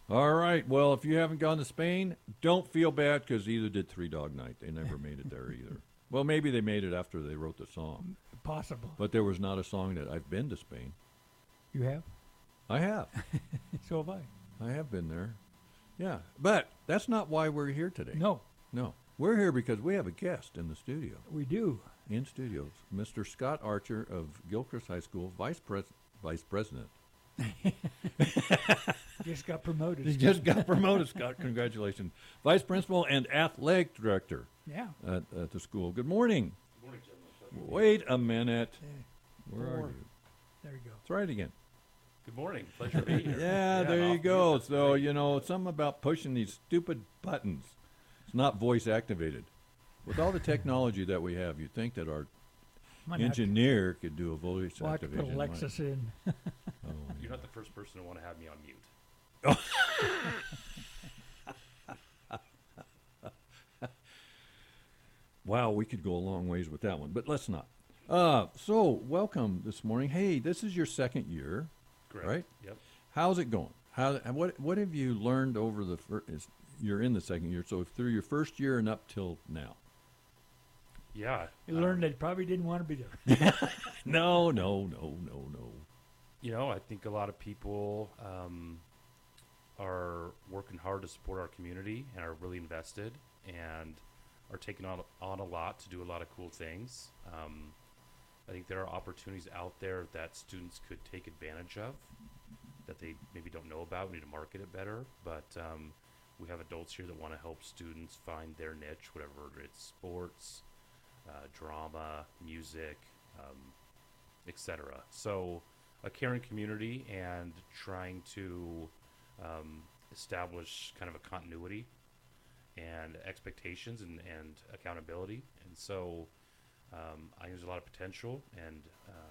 All right. Well, if you haven't gone to Spain, don't feel bad because either did Three Dog Night. They never made it there either. Well, maybe they made it after they wrote the song. Possible. But there was not a song that I've been to Spain. You have? I have. So have I. I have been there. Yeah. But that's not why we're here today. No, No. We're here because we have a guest in the studio. we do. In studios, Mr. Scott Archer of Gilchrist High School, Vice President. Just got promoted. He just got promoted, Scott. Congratulations. Vice Principal and Athletic Director Yeah. at the school. Good morning. Good morning, gentlemen. Wait a minute. Yeah. Where are you? There you go. Try it again. Good morning. Pleasure to be here. Yeah, there I'm you off go. mute. That's So, great. you know, something about pushing these stupid buttons. It's not voice activated. With all the technology that we have, you'd think that our Might have to- engineer could do a voice We'll have to activation. put Alexis in. Oh, You're not the first person to want to have me on mute. wow, we could go a long ways with that one, but let's not. So, welcome this morning. Hey, this is your second year, Correct. right? Yep. How's it going? What have you learned over the first? You're in the second year, so through your first year and up till now. Yeah. You learned that he probably didn't want to be there. No. You know, I think a lot of people are working hard to support our community and are really invested and are taking on a lot to do a lot of cool things. I think there are opportunities out there that students could take advantage of that they maybe don't know about. We need to market it better, but we have adults here that want to help students find their niche, whatever it's sports, drama, music, etc. So a caring community and trying to establish kind of a continuity and expectations and accountability. And so I think there's a lot of potential, and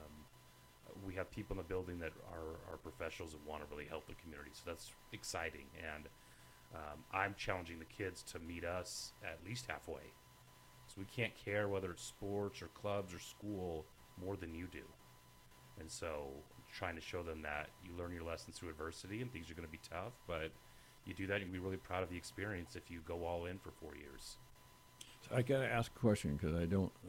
we have people in the building that are professionals and want to really help the community. So that's exciting. And I'm challenging the kids to meet us at least halfway. So we can't care whether it's sports or clubs or school more than you do. And so trying to show them that you learn your lessons through adversity and things are going to be tough, but you do that, you can be really proud of the experience if you go all in for 4 years. I got to ask a question because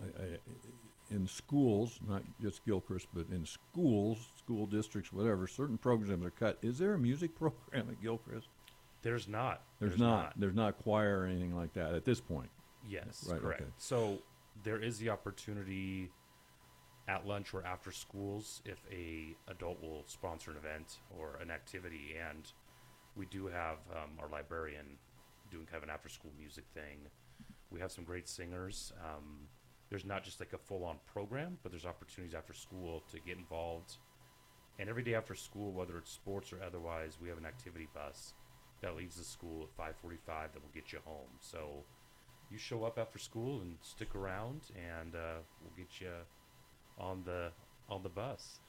in schools, not just Gilchrist, but in schools, school districts, whatever, certain programs are cut. Is there a music program at Gilchrist? There's not. There's not. There's not choir or anything like that at this point. Yes, Right, correct. okay. So there is the opportunity at lunch or after schools if a adult will sponsor an event or an activity, and we do have our librarian doing kind of an after-school music thing. We have some great singers. There's not just like a full-on program, but there's opportunities after school to get involved. And every day after school, whether it's sports or otherwise, we have an activity bus that leaves the school at 5:45 that will get you home. So you show up after school and stick around, and we'll get you on the bus.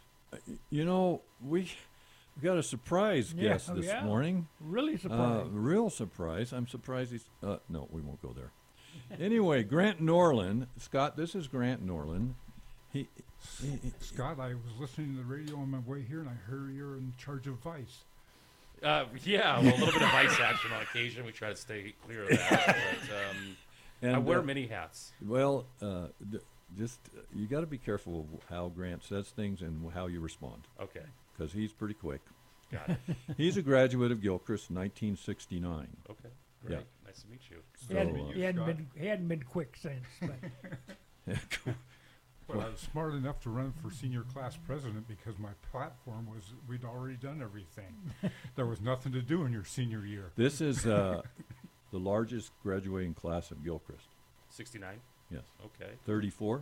You know, we got a surprise Yeah, guest this yeah. morning. Really surprised. Real surprise. I'm surprised he's. No, we won't go there. Anyway, Grant Norland. Scott, this is Grant Norland. He Scott, I was listening to the radio on my way here, and I heard you're in charge of Vice. Yeah, well, a little bit of ice action on occasion. We try to stay clear of that. But, and I wear many hats. Well, just you got to be careful of how Grant says things and how you respond Okay, because he's pretty quick. got it. He's a graduate of Gilchrist, 1969. Okay, great. Yeah. Nice to meet you. he, hadn't, so, he, hadn't he hadn't been quick since. But But I was smart enough to run for senior class president because my platform was we'd already done everything. There was nothing to do in your senior year. This is the largest graduating class of Gilchrist. 69. Yes, Okay. 34.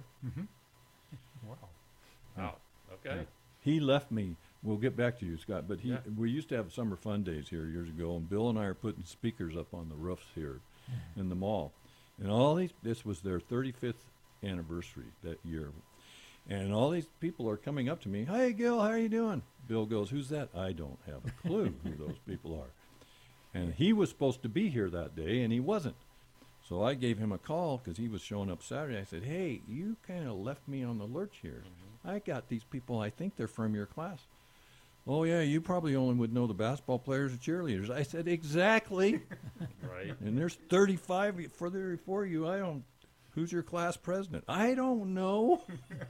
Wow. Wow. Okay. Yeah. He left me. We'll get back to you, Scott. But Yeah. we used to have summer fun days here years ago, and Bill and I are putting speakers up on the roofs here in the mall, and all these. This was their 35th anniversary that year, and all these people are coming up to me. Hey, Gil, how are you doing? Bill goes, "Who's that?" I don't have a clue who those people are. And he was supposed to be here that day, and he wasn't. So I gave him a call because he was showing up Saturday. I said, "Hey, you kind of left me on the lurch here. I got these people. I think they're from your class." Oh yeah, you probably only would know the basketball players and cheerleaders. I said, exactly. Right. And there's 35 further before you. I don't. Who's your class president? I don't know.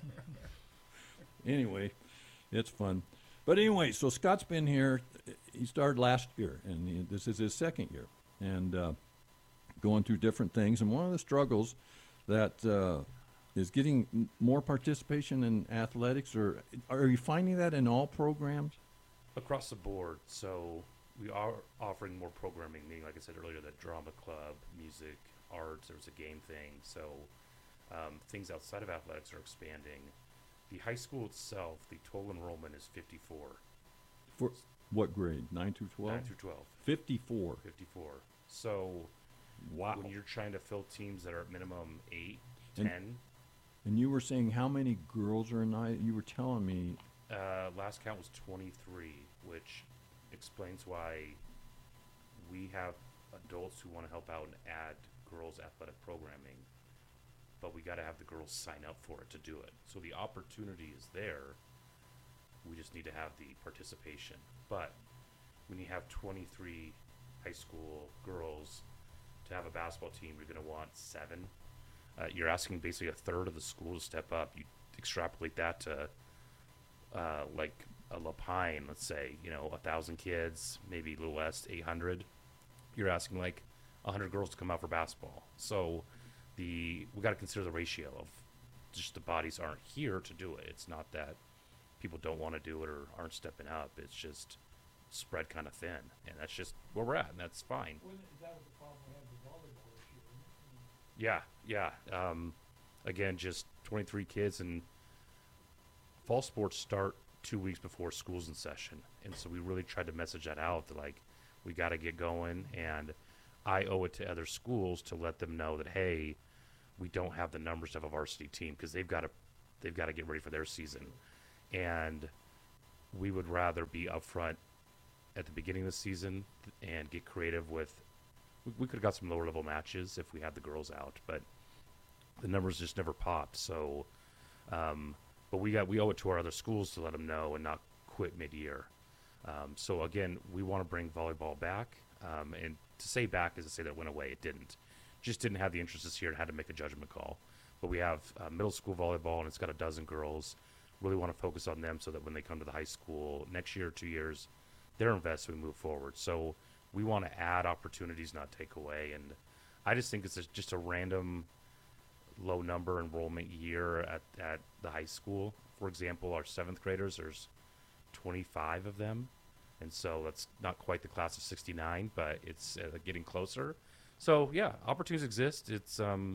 Anyway, it's fun. But anyway, so Scott's been here. He started last year, and this is his second year, and going through different things. And one of the struggles that is getting more participation in athletics, or are you finding that in all programs? Across the board. So we are offering more programming, meaning, like I said earlier, that drama club, music, arts, there was a game thing. So things outside of athletics are expanding. The high school itself, the total enrollment is 54. For what grade? 9 through 12? 9 through 12. 54. 54. So Wow. when you're trying to fill teams that are at minimum 8, And- 10, And you were saying how many girls are in you were telling me. last count was 23, which explains why we have adults who want to help out and add girls athletic programming, but we got to have the girls sign up for it to do it. So the opportunity is there. We just need to have the participation. But when you have 23 high school girls to have a basketball team, you're going to want 7. You're asking basically a third of the school to step up. You extrapolate that to like a La Pine, let's say, 1,000 kids, maybe a little less, 800. You're asking like 100 girls to come out for basketball. So we got to consider the ratio of just the bodies aren't here to do it. It's not that people don't want to do it or aren't stepping up. It's just spread kind of thin, and that's just where we're at, and that's fine. That was the problem we had with volleyball this year. Yeah. Again, just 23 kids, and fall sports start 2 weeks before school's in session, and so we really tried to message that out that like we got to get going, and I owe it to other schools to let them know that hey, we don't have the numbers to have a varsity team because they've got to get ready for their season, and we would rather be upfront at the beginning of the season and get creative with. We could have got some lower level matches if we had the girls out, but the numbers just never popped. So, but we owe it to our other schools to let them know and not quit mid year. So again, we want to bring volleyball back, and to say back is to say that it went away. It didn't. Just didn't have the interest this year and had to make a judgment call. But we have middle school volleyball, and it's got a dozen girls. Really want to focus on them so that when they come to the high school next year or 2 years, they're invested. We move forward. So we want to add opportunities, not take away. And I just think it's just a random low number enrollment year at the high school. For example, our 7th graders, there's 25 of them. And so that's not quite the class of 69, but it's getting closer. So yeah, opportunities exist. It's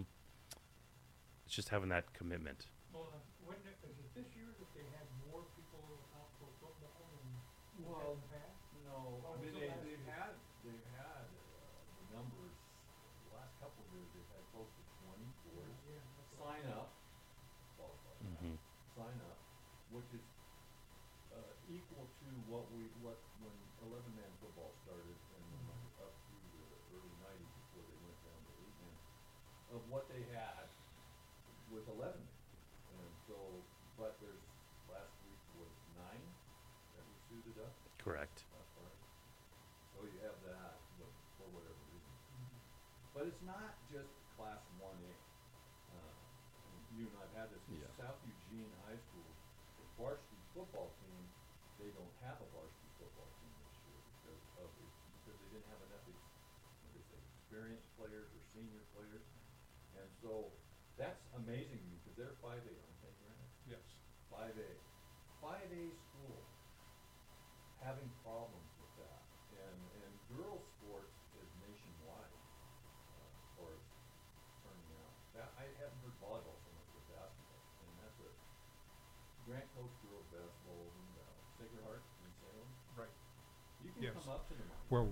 just having that commitment. Well, is it this year that they had more people out for football than Well, in the past? No, Oh, I mean so they've that's- had the numbers. The last couple of years they've had close to 20 boys Yeah, that's what- sign up, qualify, Mm-hmm. sign up, which is equal to what when 11-man football started and then up through the early 90s before they went down to 8-man of what they had with 11-man. And so, but last week was 9 that were suited up. Correct. Last Friday. So you have that, but for whatever reason. But it's not just Class 1A. And you and I've had this in Yeah. South Eugene High School, the varsity football team, they don't have a varsity football team this year because they didn't have enough experienced players or senior players. And so that's amazing to me because they're 5A, aren't they, Grant? Yes. 5A. 5A school having problems with that. And girls sports is nationwide, as far as turning out. I haven't heard volleyball so much with basketball. And that's a Grant coach girls basketball in Sacred Heart in Salem. Right. You can Yes. come up to them. Well,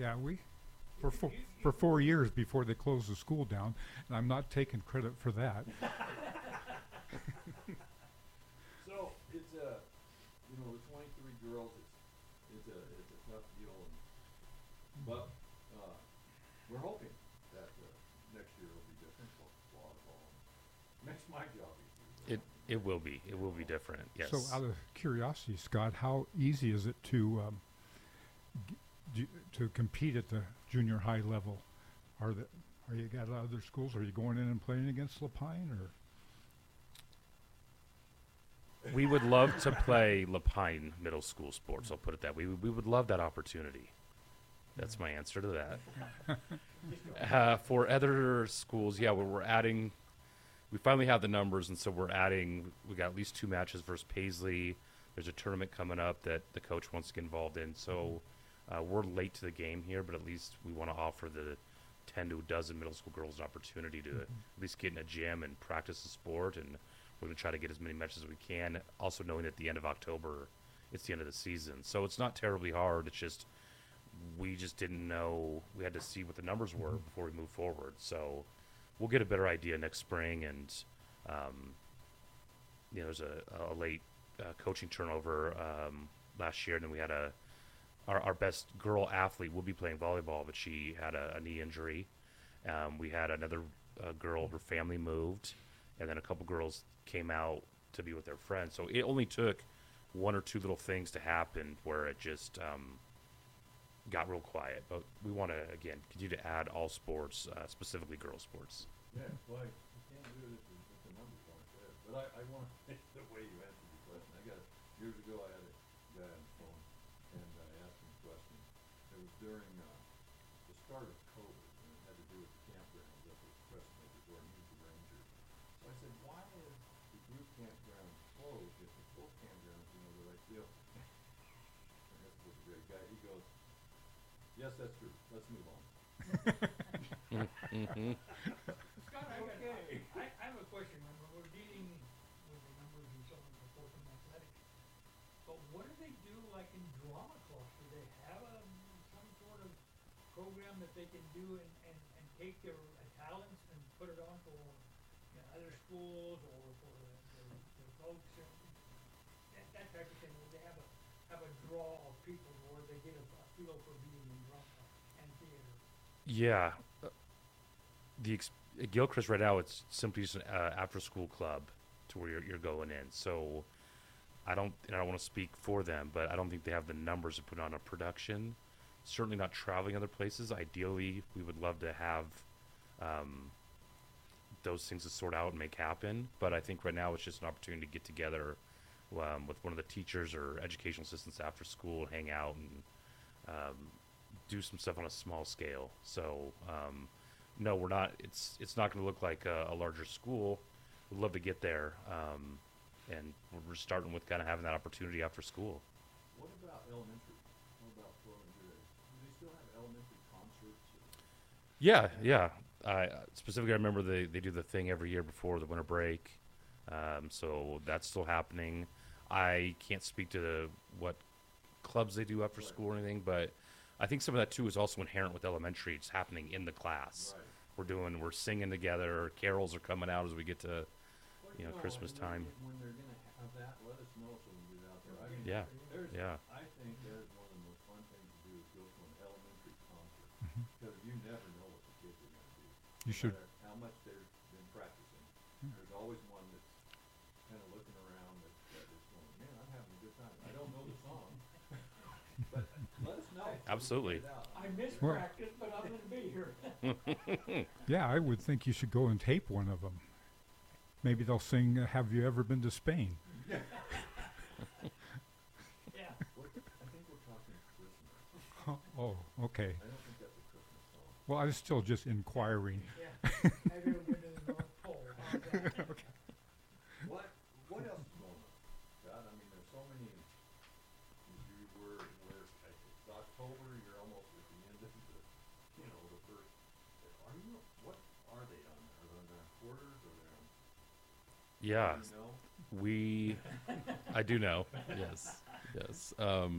for 4 years before they closed the school down, and I'm not taking credit for that. So it's the 23 girls. It's a tough deal, but we're hoping that next year will be different for volleyball. Makes my job easier. It will be. It will be different. Yes. So, out of curiosity, Scott, how easy is it to to compete at the junior high level? Are you got other schools? Are you going in and playing against Lapine, or? We would love to play Lapine Middle School sports. I'll put it that way. We would love that opportunity. That's my answer to that. For other schools, yeah, we're adding. We finally have the numbers, and so we're adding. We got at least 2 matches versus Paisley. There's a tournament coming up that the coach wants to get involved in. So we're late to the game here, but at least we want to offer the 10 to a dozen middle school girls an opportunity to at least get in a gym and practice the sport. And we're going to try to get as many matches as we can. Also knowing at the end of October, it's the end of the season. So it's not terribly hard. It's just we just didn't know. We had to see what the numbers were before we move forward. So we'll get a better idea next spring. And there's a late coaching turnover last year, and then we had our best girl athlete will be playing volleyball, but she had a knee injury. We had another girl, her family moved, and then a couple girls came out to be with their friends. So it only took 1 or 2 little things to happen where it just got real quiet. But we want to, again, continue to add all sports, specifically girls sports. Yeah, well, you can't do this if the numbers aren't there. But I want to think the way you answered the question. Years ago, I had a guy on the phone, and I asked him a question. It was during the start of COVID, and it had to do with the campgrounds up at Crescent Acres where I moved the Rangers. So I said, why is the group campground closed if the full campground's the right deal? And this was a great guy. He goes, yes, that's true. Let's move on. Scott, I have a question. When we're dealing with the numbers and so on and so forth in athletics, but what do they do like in drama clubs? Do they have some sort of program that they can do and take their talents and put it on for other schools or for the folks and that type of thing? Where they have a draw of people or they get a feel for being in drama and theater? Yeah. At Gilchrist right now, it's simply just an after-school club to where you're going in. So I don't want to speak for them, but I don't think they have the numbers to put on a production. Certainly not traveling other places. Ideally, we would love to have those things to sort out and make happen. But I think right now it's just an opportunity to get together with one of the teachers or educational assistants after school, hang out, and do some stuff on a small scale. So no, we're not. It's not going to look like a larger school. We'd love to get there, and we're starting with kind of having that opportunity after school. What about elementary? What about elementary? Do they still have elementary concerts? Yeah. Specifically, I remember they do the thing every year before the winter break, so that's still happening. I can't speak to what clubs they do after school or anything, but I think some of that too is also inherent with elementary. It's happening in the class. Right. We're singing together. Carols are coming out as we get to Well, Christmas and time. When they're going to have that, let us know so we can get out there. I mean, Yeah. Yeah. I think that is one of the most fun things to do is go to an elementary concert because you never know what the kids are going to do. You should. No matter how much they've been practicing, there's always one that's kind of looking around that is going, man, I'm having a good time. I don't know the song, but let us know. Absolutely. So we can get it out. I missed Well- practice, but I'm going to be here. Yeah, I would think you should go and tape one of them. Maybe they'll sing "Have You Ever Been to Spain?" Yeah. I think we're talking Christmas. Oh, okay. I don't think that's a Christmas song. Well, I was still just inquiring. Yeah. Have you ever been to the North Pole? How's that? What else is going on, Scott? I mean, there's so many. It's October. You're almost at the end of the first. What are they on? Are they on quarters or they're on? Yeah. Do you know? I do know. Yes. Yes.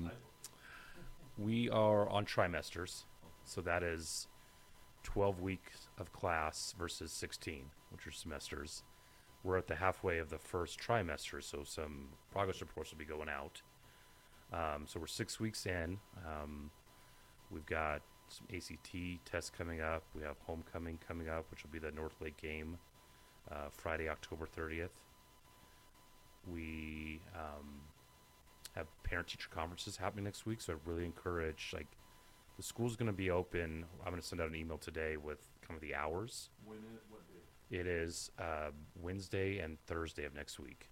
We are on trimesters, so that is 12 weeks of class versus 16, which are semesters. We're at the halfway of the first trimester, so some progress reports will be going out. So we're 6 weeks in. We've got some ACT tests coming up. We have homecoming coming up, which will be the North Lake game, Friday, October 30th. We have parent-teacher conferences happening next week, so I really encourage, like, the school's going to be open. I'm going to send out an email today with kind of the hours. When is, what day? It is Wednesday and Thursday of next week.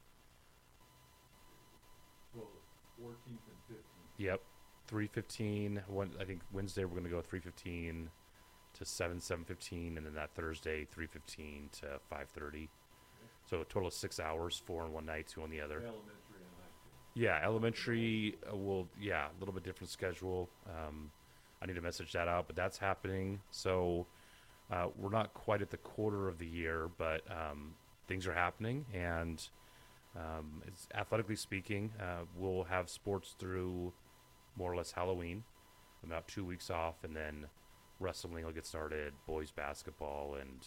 So 14th and 15th. Yep, 3:15. I think Wednesday we're going to go 3:15 to 7:15, and then that Thursday 3:15 to 5:30. So a total of 6 hours, 4 on one night, 2 on the other. Elementary and high school. Yeah, elementary will, a little bit different schedule. I need to message that out, but that's happening. So we're not quite at the quarter of the year, but things are happening, and it's athletically speaking, we'll have sports through more or less Halloween, about 2 weeks off, and then wrestling will get started, boys basketball, and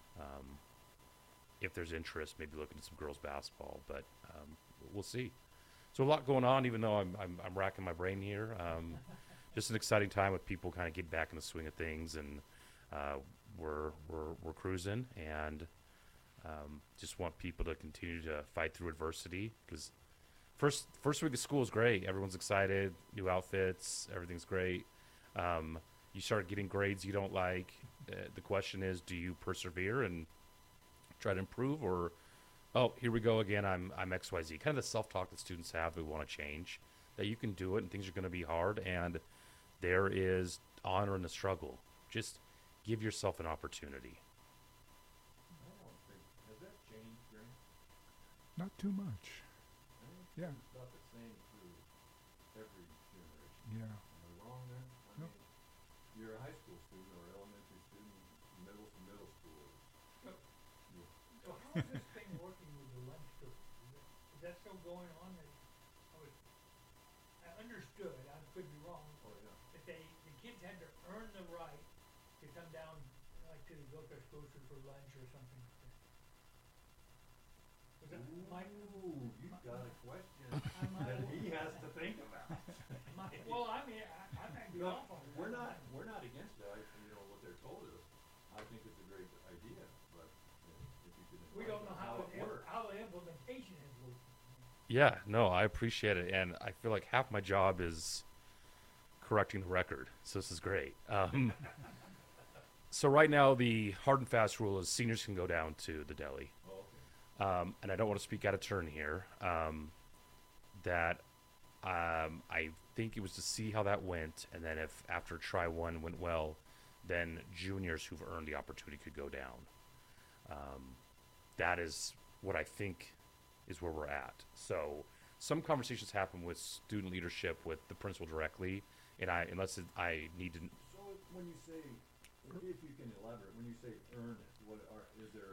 if there's interest, maybe looking at some girls basketball, but we'll see. So a lot going on, even though I'm racking my brain here. Just an exciting time with people kind of getting back in the swing of things, and we're cruising, and just want people to continue to fight through adversity, because first week of school is great. Everyone's excited, new outfits, everything's great. You start getting grades you don't like. The question is, do you persevere and try to improve, or oh, here we go again, I'm XYZ. Kind of the self-talk that students have that we want to change, that you can do it and things are going to be hard, and there is honor in the struggle. Just give yourself an opportunity. I don't think, has that changed, Grant? Not too much. I think Yeah. it's about the same through every generation. Yeah. Am I wrong there? I No. mean, you're a high school student or elementary student, middle school. So, You- so how is this thing working with the lunch cook? Is that still going on? I understood, I could be wrong, Oh, yeah. that the kids had to earn the right to come down, like to Goldcrest Grocery for lunch or something like that. Was that Ooh, you've got a question am I- that he has to think about. well, I mean, I might be No, off on it. we're not against that, you know, what they're told us. I think it's a great idea, but if you can. We don't know explain how it works. how the implementation is working. Yeah, no, I appreciate it, and I feel like half my job is correcting the record, so this is great. So right now, the hard and fast rule is seniors can go down to the deli. Oh, okay. And I don't want to speak out of turn here, that I think it was to see how that went, and then if after try one went well, then juniors who've earned the opportunity could go down. That is what I think is where we're at. So some conversations happen with student leadership, with the principal directly, and I need to. So when you say, if you can elaborate, when you say earn it, is there,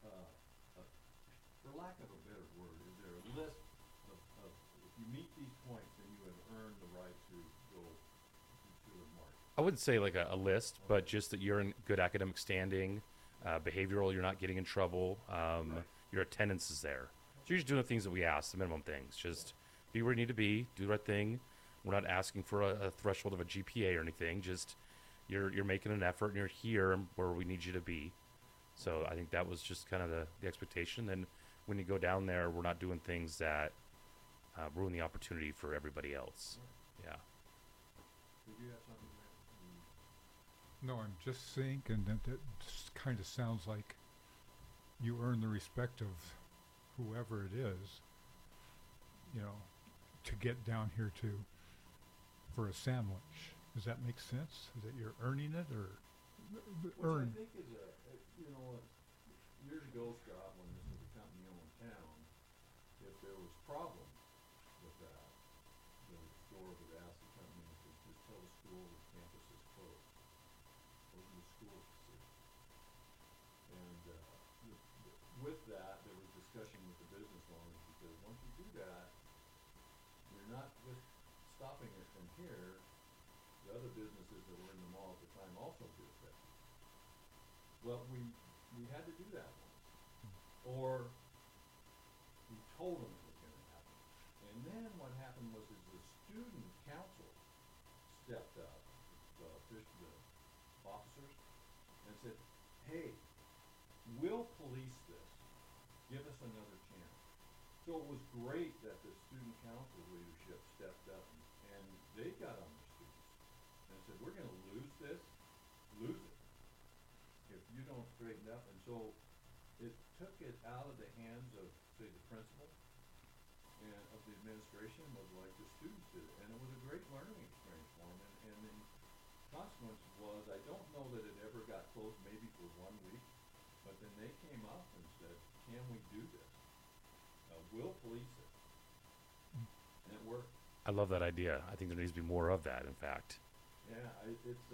for lack of a better word, is there a list of if you meet these points, then you have earned the right to go to the market? I wouldn't say like a list, but just that you're in good academic standing, behavioral, you're not getting in trouble, Right. your attendance is there. So you're just doing the things that we ask, the minimum things. Just be where you need to be, do the right thing. We're not asking for a threshold of a GPA or anything. Just you're making an effort, and you're here where we need you to be. So I think that was just kind of the expectation. And when you go down there, we're not doing things that ruin the opportunity for everybody else. Yeah. Did you have something there? No, I'm just thinking that it kind of sounds like you earn the respect of whoever it is, you know, to get down here for a sandwich. Does that make sense? Is that you're earning it, or earn? Which I think is you know, years ago, Scott, when this was a company-owned town, if there was problems with that, the store would ask the company to just tell the school the campus is closed. Those are the school's decisions. And with that, there was discussion with the business owners, because once you do that, you're not just stopping it from here. The other businesses that were in the mall at the time also did that. Well, we had to do that once, or we told them it was gonna happen. And then what happened was is the student council stepped up, the officers, and said, hey, we'll police this, give us another chance. So it was great that the student council leadership stepped up and they got on the students and said, we're gonna lose it, if you don't straighten up. And so it took it out of the hands of, say, the principal and of the administration, was like the students did it. And it was a great learning experience for them. And the consequence was, I don't know that it ever got closed, maybe for 1 week, but then they came up and said, can we do this? We'll police it. And it worked. I love that idea. I think there needs to be more of that, in fact. Yeah, it's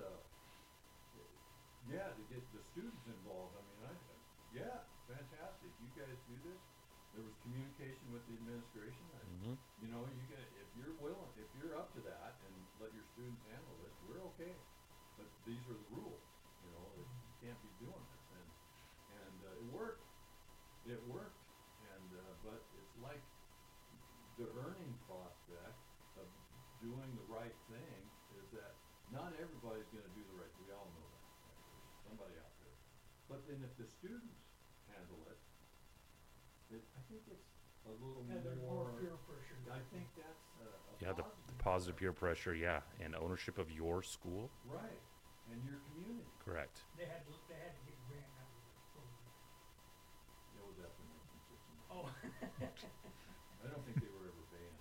yeah, to get the students involved. I mean, yeah, fantastic. You guys do this. There was communication with the administration. Mhm. You know, if you're willing, if you're up to that, and let your students handle this, we're okay. But these are the rules. You know, that you can't be doing this, and it worked. It worked, and but it's like the earning prospect of doing the right thing is that not everybody's going to do the right. We all know that. There's somebody out there. But then if the students handle it, I think it's a little And there's more more. peer pressure. I think that's a Yeah, the positive. positive peer pressure, yeah, and ownership of your school. Right, and your community. Correct. They had to get grant out of the program. It was after 1960. Oh. I don't think they were ever banned.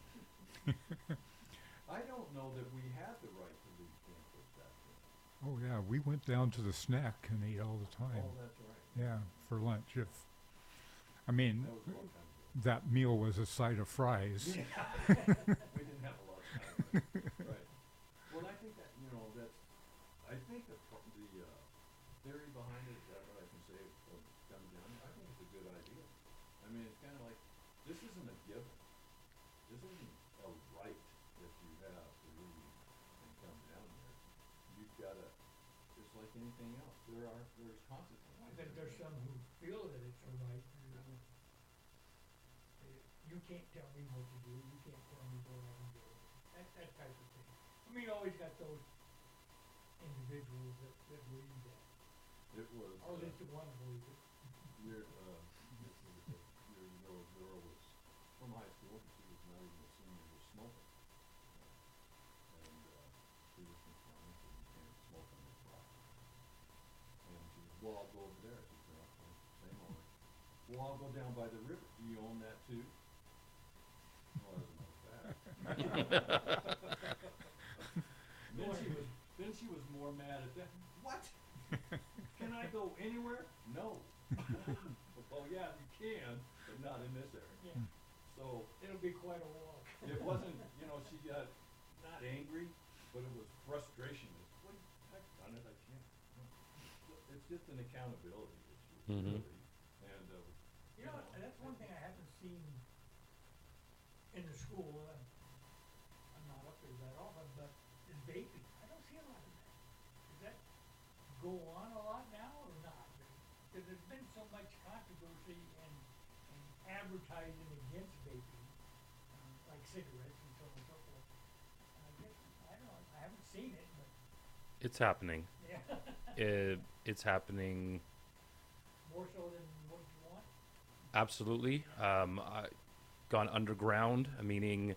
I don't know that we had the right to leave campus back then. Oh, yeah, we went down to the snack and ate all the time. Oh, that's right. Yeah, for lunch. I mean, That was a long time ago. that meal was a side of fries. Yeah. We didn't have a lot of time. Right. Well, I think that, I think the theory behind it, is that what I can say, comes down, I think it's a good idea. I mean, it's kind of like, this isn't a given. This isn't a right that you have to leave and come down there. You've gotta, just like anything else, there's consequences. I think there's some who feel that it's a right, you can't tell me what to do, you can't tell me where I can go, that type of thing. I mean, you always got those individuals that believe that, It was, or at least the one believes it. years ago, a girl was from high school, and she was not even a senior, was smoking. And, she was confronted, and you can't smoke on this property. And she said, well, I'll go over there. She said, okay, same owner. Well, I'll go down by the river. Do you own that too? Well, as a matter of fact. Then she was more mad at that. What? Can I go anywhere? No. Oh, yeah, you can, but not in this area. Yeah, So it'll be quite a walk. it wasn't, she got not angry, but it was frustration. It's, well, I've done it, I can't. It's just an accountability issue, Mhm. really. And, You know, that's one thing I haven't seen in the school, I'm not up there that often, but is vaping. I don't see a lot of that. Does that go on a lot now or not? Because there's been so much controversy and advertising against vaping, like cigarettes and so on and so forth. And I guess, I don't know, I haven't seen it, but, It's happening. yeah, It's happening more so than what you want. absolutely. Gone underground, meaning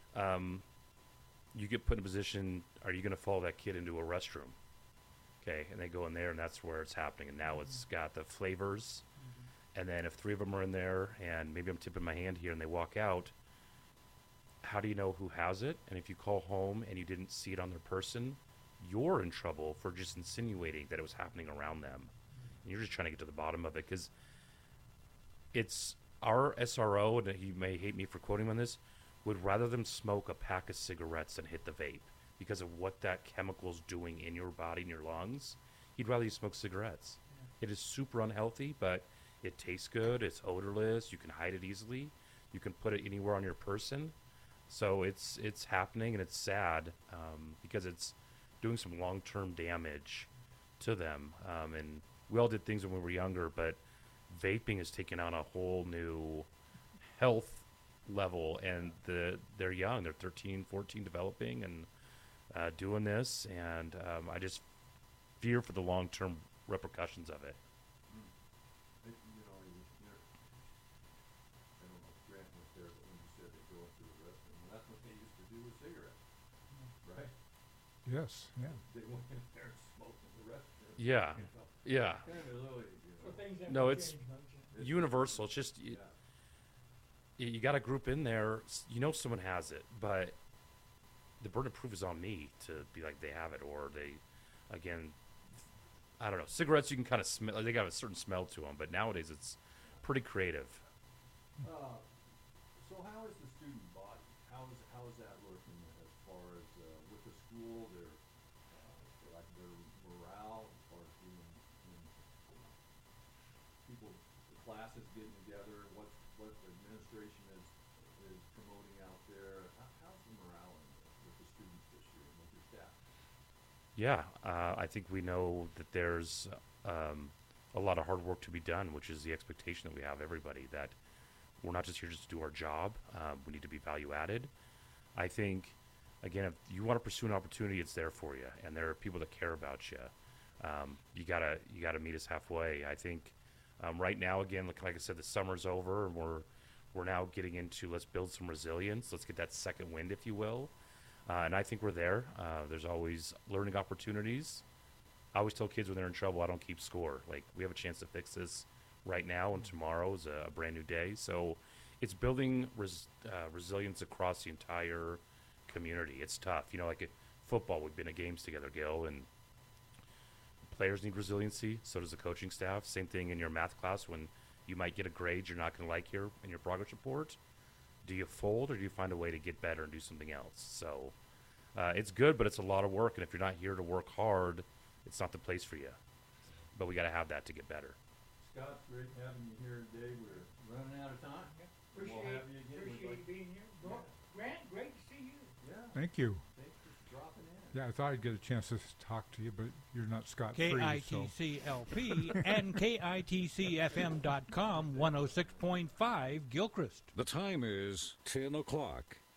you get put in a position, are you going to follow that kid into a restroom? Okay, and they go in there, and that's where it's happening. And now it's got the flavors. And then if 3 of them are in there, and maybe I'm tipping my hand here, and they walk out, how do you know who has it? And if you call home and you didn't see it on their person, you're in trouble for just insinuating that it was happening around them. And you're just trying to get to the bottom of it, because it's our SRO, and he may hate me for quoting him on this, would rather them smoke a pack of cigarettes than hit the vape because of what that chemical's doing in your body and your lungs. He'd rather you smoke cigarettes. It is super unhealthy, but it tastes good, it's odorless, you can hide it easily, you can put it anywhere on your person. So it's happening, and it's sad because it's doing some long-term damage to them. And we all did things when we were younger, but vaping has taken on a whole new health level, and they're young, they're 13, 14, developing and doing this, and I just fear for the long-term repercussions of it. I don't know if Grant was there Yes, yeah. They went in there and smoked in the restroom. Yeah. Yeah. Kind of really, So things have No, to it's- change, don't you? Universal. It's just yeah. you got a group in there. You know someone has it, but the burden of proof is on me to be like they have it, or they, again, I don't know. Cigarettes you can kind of smell. They got a certain smell to them, but nowadays it's pretty creative. So how is the student body? How is that looking as far as with the school, their morale, as far as being people, the classes getting together, what the administration is promoting out there? How's the morale with the students this year and with your staff? Yeah, I think we know that there's a lot of hard work to be done, which is the expectation that we have everybody, that we're not just here just to do our job. We need to be value added. I think, again, if you want to pursue an opportunity, it's there for you, and there are people that care about you. You gotta meet us halfway. I think right now, again, like I said, the summer's over, and we're now getting into let's build some resilience. Let's get that second wind, if you will. And I think we're there. There's always learning opportunities. I always tell kids when they're in trouble, I don't keep score. Like, we have a chance to fix this right now, and tomorrow is a brand new day. So it's building resilience across the entire community. It's tough. You know, like at football, we've been at games together, Gil, and players need resiliency. So does the coaching staff. Same thing in your math class when you might get a grade you're not going to like here in your progress report. Do you fold, or do you find a way to get better and do something else? So it's good, but it's a lot of work. And if you're not here to work hard, it's not the place for you. But we got to have that to get better. Scott, great having you here today. We're running out of time. We'll have you again. We'd Appreciate like- being here. Grant, great to see you. Yeah, Thank you. thanks for dropping in. Yeah, I thought I'd get a chance to talk to you, but you're not Scott-free, so. KITCLP and KITCFM.com 106.5 Gilchrist. The time is 10 o'clock.